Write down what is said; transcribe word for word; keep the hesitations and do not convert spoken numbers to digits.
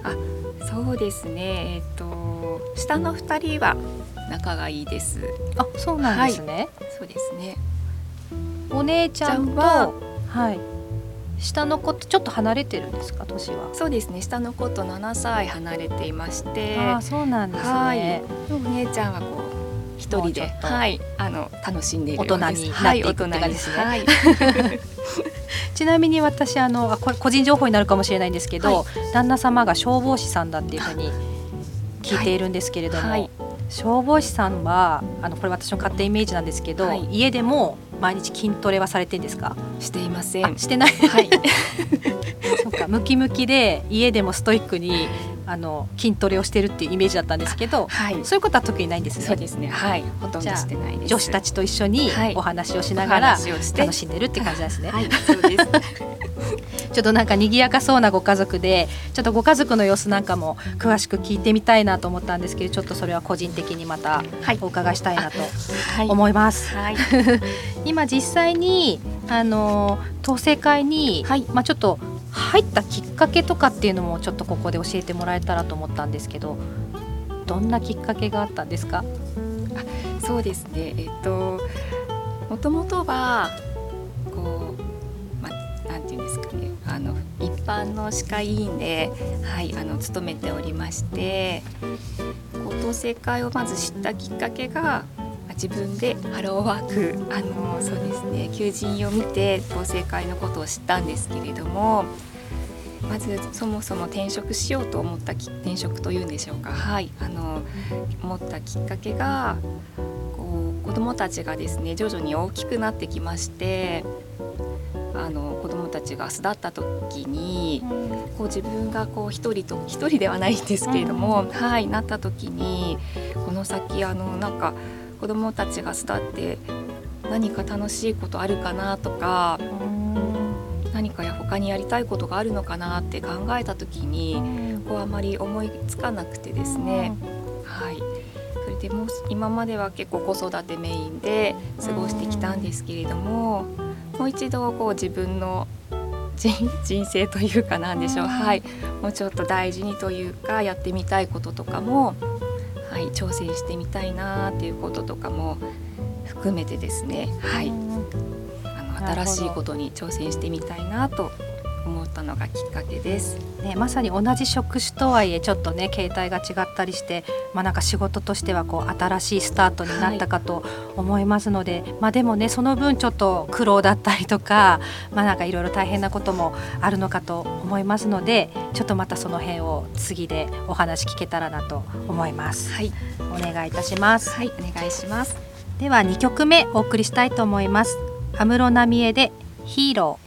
あ、そうですね、えっと下のふたりは仲がいいです。 あ、そうなんですね、 はい、そうですね。 お姉ちゃんとは、 はい、下の子とちょっと離れてるんですか、年は。 そうですね、下の子とななさい離れていまして、 あ、そうなんですね。 はい、お姉ちゃんはこう一人で、はい、あの楽しんでいるようです。 大人になっていくって感じですね、はい、ちなみに私あのこれ個人情報になるかもしれないんですけど、はい、旦那様が消防士さんだっていうふうに聞いているんですけれども、はいはい、消防士さんはあのこれ私の勝手イメージなんですけど、はい、家でも毎日筋トレはされてるんですか？ していません。 してない、はい、そうか、ムキムキで家でもストイックにあの筋トレをしてるっていうイメージだったんですけど、はい、そういうことは特にないんですね。 そうですね、はい、ほとんどしてないです。 女子たちと一緒にお話をしながら楽しんでるって感じですね、はい、そうですちょっとなんか賑やかそうなご家族で、ちょっとご家族の様子なんかも詳しく聞いてみたいなと思ったんですけど、ちょっとそれは個人的にまたお伺いしたいなと思います、はいはい、今実際にあの同窓会に、はい、まあ、ちょっと入ったきっかけとかっていうのもちょっとここで教えてもらえたらと思ったんですけど、どんなきっかけがあったんですか？ あ、そうですね、えっともともとはこう、まあ、なんていうんですかね、あの一般の歯科医院で、はい、あの勤めておりまして、こう同窓会をまず知ったきっかけが、自分でハローワーク、あのそうですね、求人を見て同窓会のことを知ったんですけれども、まずそもそも転職しようと思ったき転職というんでしょうか、はい、あの思ったきっかけが、こう子どもたちがですね徐々に大きくなってきまして、あの子どもたちが巣立った時に、こう自分がこう一人と一人ではないんですけれども、うん、はい、なった時に、この先あのなんか子どもたちが巣立って何か楽しいことあるかなとか、何か他にやりたいことがあるのかなって考えた時に、こうあまり思いつかなくてですね、はい、それでもう今までは結構子育てメインで過ごしてきたんですけれども、もう一度こう自分の 人, 人生というかなんでしょう、はい、もうちょっと大事にというかやってみたいこととかも、はい、挑戦してみたいなっていうこととかも含めてですね、はい、あの新しいことに挑戦してみたいなと思ったのがきっかけです、 ね、まさに同じ職種とはいえちょっとね形態が違ったりして、まあ、なんか仕事としてはこう新しいスタートになったかと思いますので、はい、まあ、でもねその分ちょっと苦労だったりとか、まあ、なんかいろいろ大変なこともあるのかと思いますので、ちょっとまたその辺を次でお話聞けたらなと思います、はい、お願いいたします。 はい、お願いします。 ではにきょくめお送りしたいと思います。安室奈美恵でヒーロー。